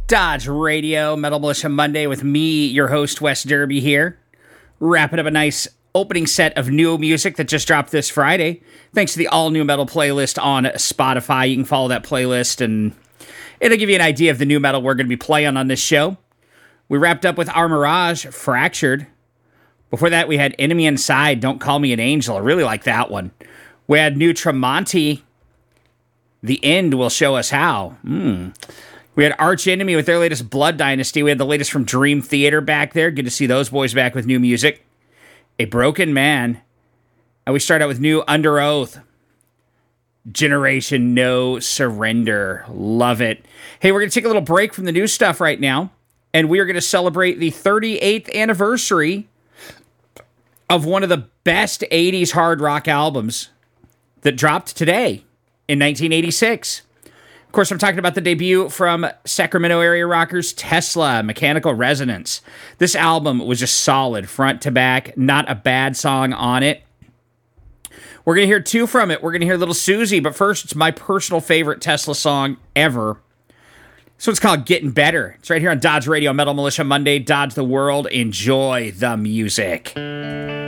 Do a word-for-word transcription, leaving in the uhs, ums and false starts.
Dodge Radio, Metal Militia Monday with me, your host, Wes Derby here. Wrapping up a nice opening set of new music that just dropped this Friday. Thanks to the all-new metal playlist on Spotify. You can follow that playlist and it'll give you an idea of the new metal we're going to be playing on this show. We wrapped up with Our Mirage, Fractured. Before that, we had Enemy Inside, Don't Call Me an Angel. I really like that one. We had New Tremonti, The End Will Show Us How. Hmm. We had Arch Enemy with their latest Blood Dynasty. We had the latest from Dream Theater back there. Good to see those boys back with new music. A Broken Man. And we start out with new Under Oath. Generation No Surrender. Love it. Hey, we're going to take a little break from the new stuff right now. And we are going to celebrate the thirty-eighth anniversary of one of the best eighties hard rock albums that dropped today in nineteen eighty-six. Of course, I'm talking about the debut from Sacramento area rockers Tesla, Mechanical Resonance. This album was just solid, front to back, not a bad song on it. We're going to hear two from it. We're going to hear Little Susie, but first, it's my personal favorite Tesla song ever. So it's called Getting Better. It's right here on Dodge Radio, Metal Militia Monday. Dodge the world. Enjoy the music.